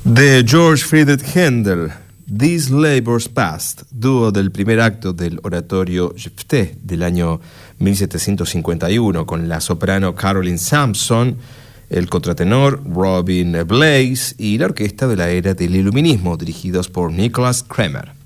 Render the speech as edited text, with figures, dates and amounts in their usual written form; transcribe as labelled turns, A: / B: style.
A: De George Friedrich Händel, These Labours Past, dúo del primer acto del oratorio Jefté del año 1751, con la soprano Caroline Sampson, el contratenor Robin Blaze y la orquesta de la era del Iluminismo, dirigidos por Nicholas Kremer.